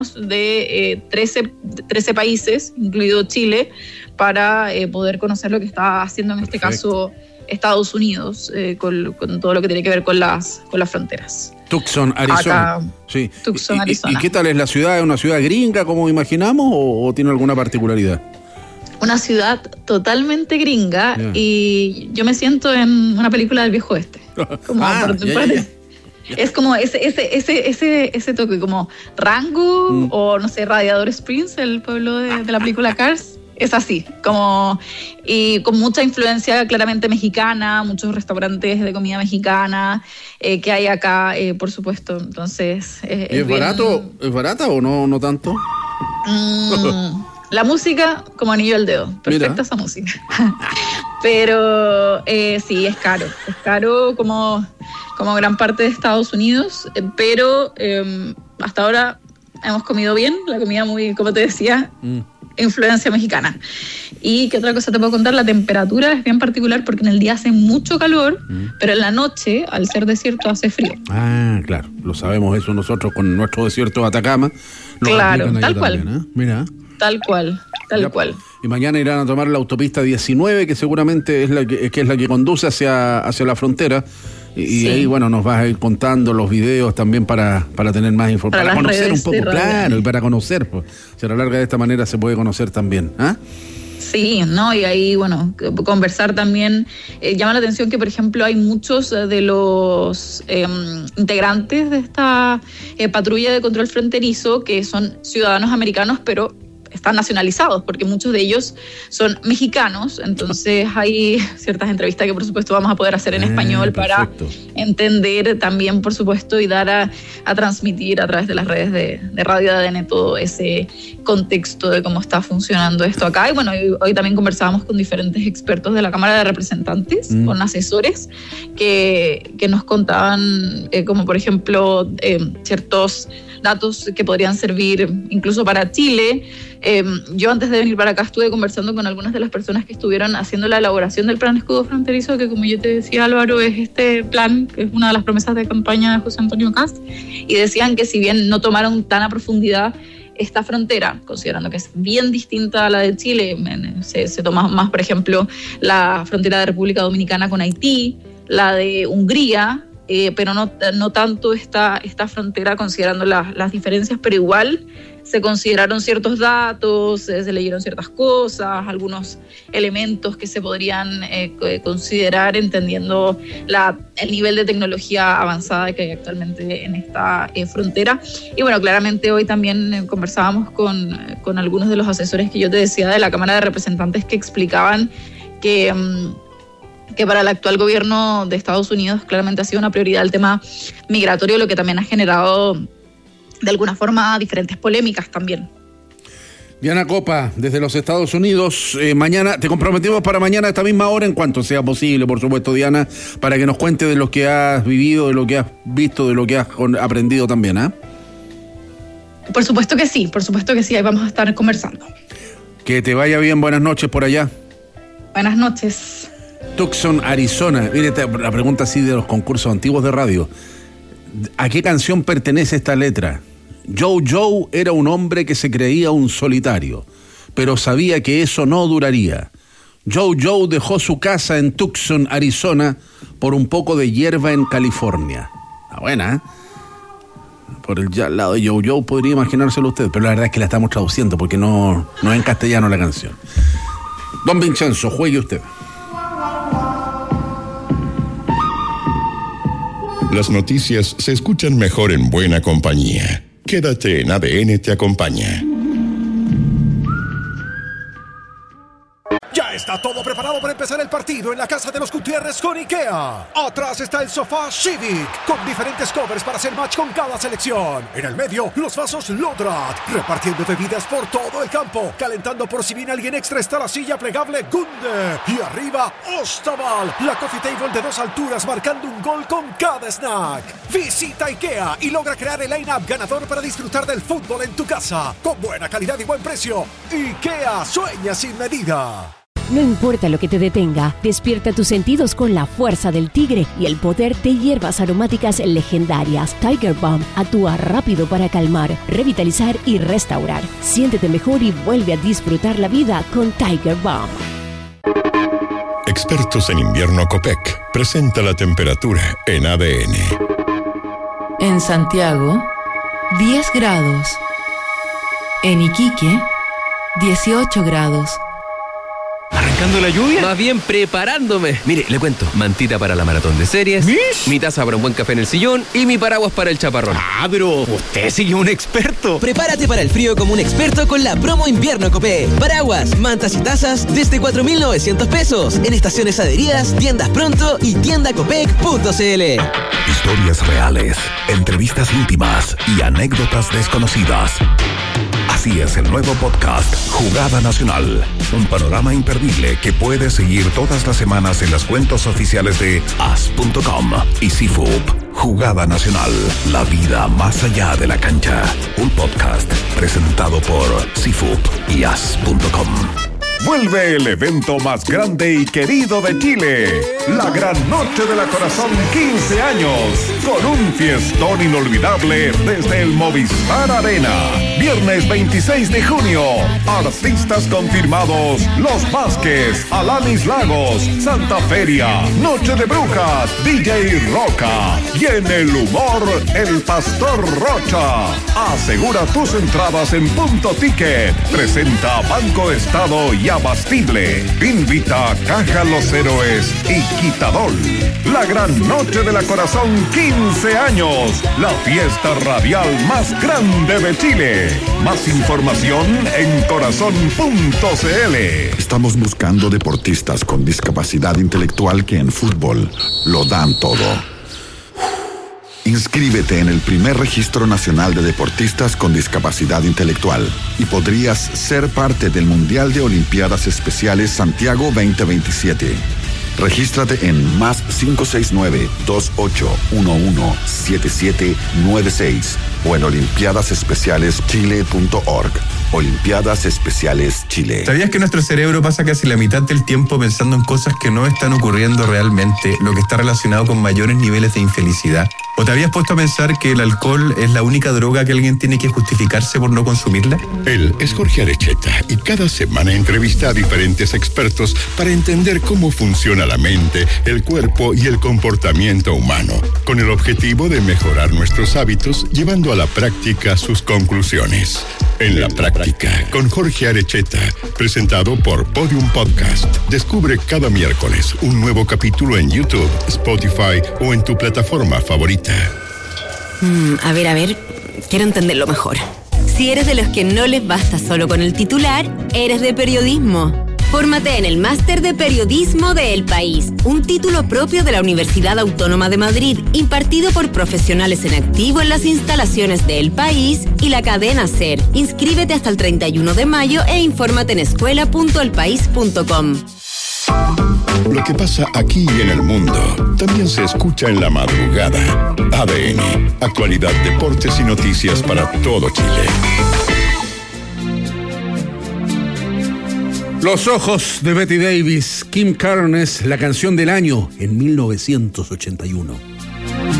de 13 países, incluido Chile, para poder conocer lo que está haciendo en este caso Estados Unidos con todo lo que tiene que ver con las fronteras. Tucson, Arizona. Acá, sí. Tucson, Arizona. ¿Y qué tal es la ciudad? ¿Es una ciudad gringa como imaginamos o tiene alguna particularidad? Una ciudad totalmente gringa, y yo me siento en una película del viejo oeste. Como es como ese toque, como Rango o no sé, Radiador Springs, el pueblo de la película Cars. Es así, como, y con mucha influencia claramente mexicana, muchos restaurantes de comida mexicana que hay acá, por supuesto. Entonces, ¿Es barato? ¿Es barata o no tanto? La música como anillo al dedo, perfecta esa música. Pero sí, es caro como gran parte de Estados Unidos, pero hasta ahora hemos comido bien, la comida muy, como te decía, influencia mexicana. Y qué otra cosa te puedo contar, la temperatura es bien particular porque en el día hace mucho calor, pero en la noche, al ser desierto, hace frío. Ah, claro, lo sabemos eso nosotros con nuestro desierto de Atacama. Claro, tal cual. También, Mira. Tal cual. Y mañana irán a tomar la autopista 19, que seguramente es la que conduce hacia la frontera. Y ahí, bueno, nos vas a ir contando los videos también para tener más información. Para conocer un poco, claro, y para conocer. Pues, si a la larga de esta manera se puede conocer también. Sí, ¿no? Y ahí, bueno, conversar también. Llama la atención que, por ejemplo, hay muchos de los integrantes de esta patrulla de control fronterizo que son ciudadanos americanos, pero están nacionalizados, porque muchos de ellos son mexicanos. Entonces hay ciertas entrevistas que por supuesto vamos a poder hacer en español para entender también, por supuesto, y dar a transmitir a través de las redes de Radio ADN todo ese contexto de cómo está funcionando esto acá. Y bueno, hoy también conversábamos con diferentes expertos de la Cámara de Representantes, con asesores que nos contaban como por ejemplo ciertos datos que podrían servir incluso para Chile. Yo antes de venir para acá estuve conversando con algunas de las personas que estuvieron haciendo la elaboración del plan escudo fronterizo, que como yo te decía, Álvaro, es este plan que es una de las promesas de campaña de José Antonio Kast, y decían que si bien no tomaron tan a profundidad esta frontera, considerando que es bien distinta a la de Chile, se toma más, por ejemplo, la frontera de República Dominicana con Haití, la de Hungría, pero no tanto esta frontera, considerando las diferencias, pero igual se consideraron ciertos datos, se leyeron ciertas cosas, algunos elementos que se podrían considerar entendiendo el nivel de tecnología avanzada que hay actualmente en esta frontera. Y bueno, claramente hoy también conversábamos con algunos de los asesores que yo te decía de la Cámara de Representantes, que explicaban que para el actual gobierno de Estados Unidos claramente ha sido una prioridad el tema migratorio, lo que también ha generado de alguna forma diferentes polémicas también. Diana Copa, desde los Estados Unidos, mañana, te comprometimos para mañana a esta misma hora, en cuanto sea posible, por supuesto, Diana, para que nos cuentes de lo que has vivido, de lo que has visto, de lo que has aprendido también, Por supuesto que sí, ahí vamos a estar conversando. Que te vaya bien, buenas noches por allá. Buenas noches. Tucson, Arizona. Mire, la pregunta así de los concursos antiguos de radio. ¿A qué canción pertenece esta letra? Joe era un hombre que se creía un solitario, pero sabía que eso no duraría. Joe dejó su casa en Tucson, Arizona, por un poco de hierba en California. Buena, ¿eh? Por el lado de Joe podría imaginárselo usted, pero la verdad es que la estamos traduciendo porque no es en castellano la canción. Don Vincenzo, juegue usted. Las noticias se escuchan mejor en buena compañía. Quédate en ADN Te Acompaña. Ya está todo preparado para empezar el partido en la casa de los Gutiérrez con IKEA. Atrás está el sofá Civic, con diferentes covers para hacer match con cada selección. En el medio, los vasos Lodrat, repartiendo bebidas por todo el campo. Calentando por si viene alguien extra está la silla plegable Gunde. Y arriba, Ostaval, la coffee table de 2 alturas marcando un gol con cada snack. Visita IKEA y logra crear el line-up ganador para disfrutar del fútbol en tu casa. Con buena calidad y buen precio. IKEA, sueña sin medida. No importa lo que te detenga, despierta tus sentidos con la fuerza del tigre y el poder de hierbas aromáticas legendarias. Tiger Balm actúa rápido para calmar, revitalizar y restaurar. Siéntete mejor y vuelve a disfrutar la vida con Tiger Balm. Expertos en invierno Copec presenta la temperatura en ADN. En Santiago, 10 grados. En Iquique, 18 grados. ¿Arrancando la lluvia? Más bien preparándome. Mire, le cuento. Mantita para la maratón de series. ¿Mish? Mi taza para un buen café en el sillón. Y mi paraguas para el chaparrón. Ah, pero usted sí que es un experto. Prepárate para el frío como un experto con la promo invierno Copec. Paraguas, mantas y tazas desde 4.900 pesos. En estaciones adheridas, tiendas pronto y tiendacopec.cl. Historias reales, entrevistas íntimas y anécdotas desconocidas. Así es el nuevo podcast Jugada Nacional. Un panorama imperdible que puedes seguir todas las semanas en las cuentas oficiales de as.com y CIFUP. Jugada Nacional. La vida más allá de la cancha. Un podcast presentado por CIFUP y as.com. Vuelve el evento más grande y querido de Chile, la Gran Noche de la Corazón 15 años, con un fiestón inolvidable desde el Movistar Arena. Viernes 26 de junio, artistas confirmados: Los Vázquez, Alanis Lagos, Santa Feria, Noche de Brujas, DJ Roca y en el humor, el Pastor Rocha. Asegura tus entradas en Punto Ticket. Presenta Banco Estado y Abastible. Invita a Caja Los Héroes y Quitadol. La Gran Noche de la Corazón 15 años. La fiesta radial más grande de Chile. Más información en corazón.cl. Estamos buscando deportistas con discapacidad intelectual que en fútbol lo dan todo. Inscríbete en el primer registro nacional de deportistas con discapacidad intelectual y podrías ser parte del Mundial de Olimpiadas Especiales Santiago 2027. Regístrate en +569-2811-7796 o en olimpiadasespecialeschile.org. Olimpiadas Especiales Chile. ¿Sabías que nuestro cerebro pasa casi la mitad del tiempo pensando en cosas que no están ocurriendo realmente, lo que está relacionado con mayores niveles de infelicidad? ¿O te habías puesto a pensar que el alcohol es la única droga que alguien tiene que justificarse por no consumirla? Él es Jorge Arecheta y cada semana entrevista a diferentes expertos para entender cómo funciona la mente, el cuerpo y el comportamiento humano, con el objetivo de mejorar nuestros hábitos, llevando a la práctica sus conclusiones. En la práctica, con Jorge Arecheta, presentado por Podium Podcast. Descubre cada miércoles un nuevo capítulo en YouTube, Spotify o en tu plataforma favorita. A ver, quiero entenderlo mejor. Si eres de los que no les basta solo con el titular, eres de periodismo. Fórmate en el Máster de Periodismo de El País, un título propio de la Universidad Autónoma de Madrid, impartido por profesionales en activo en las instalaciones de El País y la cadena SER. Inscríbete hasta el 31 de mayo e infórmate en escuela.elpaís.com. Lo que pasa aquí y en el mundo también se escucha en la madrugada. ADN, actualidad, deportes y noticias para todo Chile. Los ojos de Betty Davis, Kim Carnes, la canción del año en 1981.